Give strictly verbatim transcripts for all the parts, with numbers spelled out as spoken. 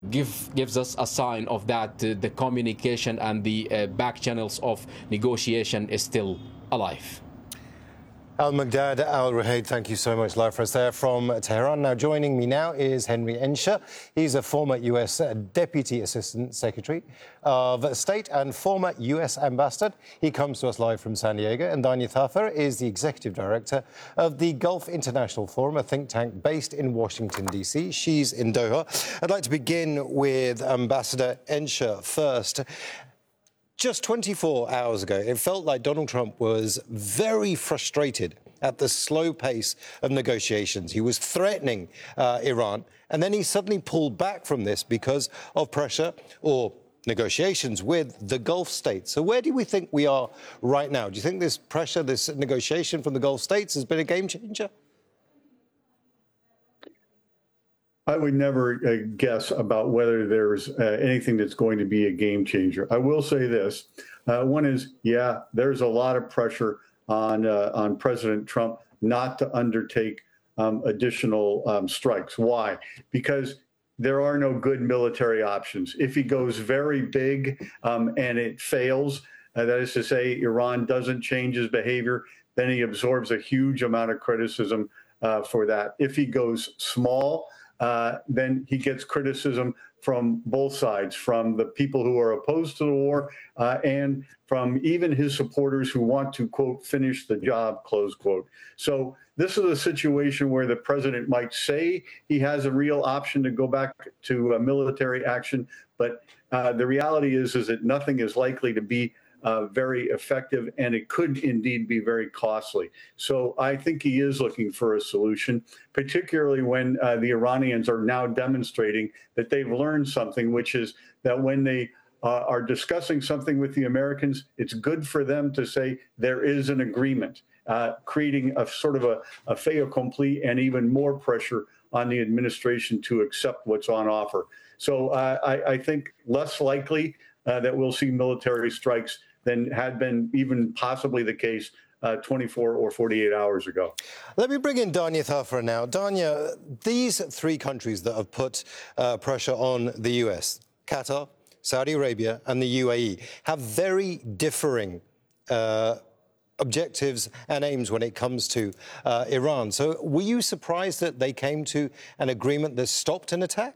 give gives us a sign of that uh, the communication and the uh, back channels of negotiation is still alive. Al-Muqdad Al-Ruhayd, thank you so much live for us there from Tehran. Now joining me now is Henry Ensher. He's a former U S Deputy Assistant Secretary of State and former U S Ambassador. He comes to us live from San Diego. And Dania Thafer is the Executive Director of the Gulf International Forum, a think tank based in Washington, D C. She's in Doha. I'd like to begin with Ambassador Ensher first. Just twenty-four hours ago, it felt like Donald Trump was very frustrated at the slow pace of negotiations. He was threatening uh, Iran, and then he suddenly pulled back from this because of pressure or negotiations with the Gulf states. So where do we think we are right now? Do you think this pressure, this negotiation from the Gulf states has been a game changer? I would never uh, guess about whether there's uh, anything that's going to be a game changer. I will say this. Uh, one is, yeah, there's a lot of pressure on uh, on President Trump not to undertake um, additional um, strikes. Why? Because there are no good military options. If he goes very big um, and it fails, uh, that is to say, Iran doesn't change his behavior, then he absorbs a huge amount of criticism uh, for that. If he goes small, Uh, then he gets criticism from both sides, from the people who are opposed to the war uh, and from even his supporters who want to, quote, finish the job, close quote. So this is a situation where the president might say he has a real option to go back to uh, military action, but uh, the reality is, is that nothing is likely to be Uh, very effective, and it could indeed be very costly. So I think he is looking for a solution, particularly when uh, the Iranians are now demonstrating that they've learned something, which is that when they uh, are discussing something with the Americans, it's good for them to say there is an agreement, uh, creating a sort of a, a fait accompli and even more pressure on the administration to accept what's on offer. So uh, I, I think less likely uh, that we'll see military strikes than had been even possibly the case uh, twenty-four or forty-eight hours ago. Let me bring in Dania Thafer now. Dania, these three countries that have put uh, pressure on the U S, Qatar, Saudi Arabia and the U A E, have very differing uh, objectives and aims when it comes to uh, Iran. So were you surprised that they came to an agreement that stopped an attack?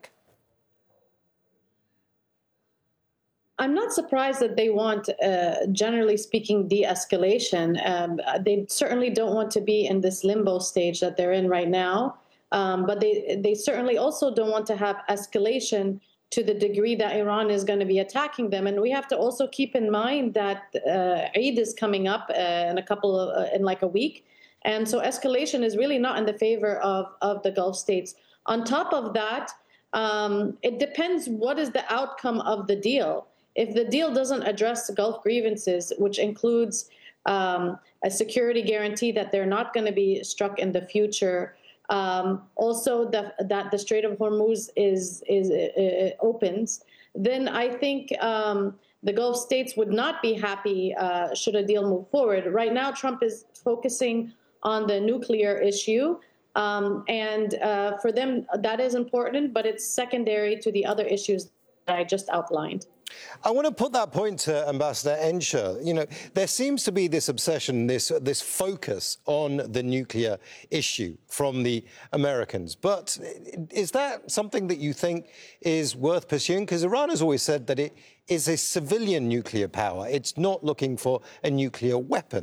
I'm not surprised that they want, uh, generally speaking, de-escalation. Um, they certainly don't want to be in this limbo stage that they're in right now. Um, but they, they certainly also don't want to have escalation to the degree that Iran is going to be attacking them. And we have to also keep in mind that uh, Eid is coming up uh, in a couple of, uh, in like a week. And so escalation is really not in the favor of, of the Gulf states. On top of that, um, it depends what is the outcome of the deal. If the deal doesn't address the Gulf grievances, which includes um, a security guarantee that they're not going to be struck in the future, um, also the, that the Strait of Hormuz is, is uh, opens, then I think um, the Gulf states would not be happy uh, should a deal move forward. Right now, Trump is focusing on the nuclear issue. Um, and uh, for them, that is important, but it's secondary to the other issues that I just outlined. I want to put that point to Ambassador Ensher. You know, there seems to be this obsession, this this focus on the nuclear issue from the Americans. But is that something that you think is worth pursuing? Because Iran has always said that it is a civilian nuclear power. It's not looking for a nuclear weapon.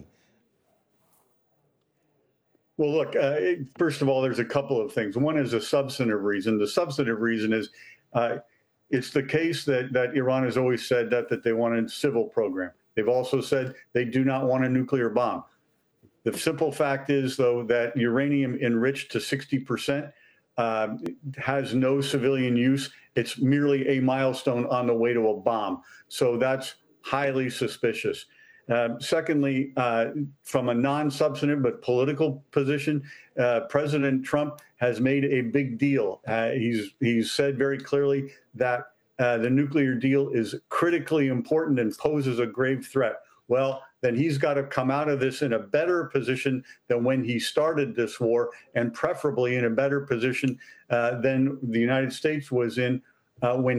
Well, look, uh, first of all, there's a couple of things. One is a substantive reason. The substantive reason is uh, it's the case that, that Iran has always said that, that they want a civil program. They've also said they do not want a nuclear bomb. The simple fact is, though, that uranium enriched to sixty percent uh, has no civilian use. It's merely a milestone on the way to a bomb. So that's highly suspicious. Uh, secondly, uh, from a non-substantive but political position, uh, President Trump has made a big deal. Uh, he's he's said very clearly that uh, the nuclear deal is critically important and poses a grave threat. Well, then he's got to come out of this in a better position than when he started this war, and preferably in a better position uh, than the United States was in uh, when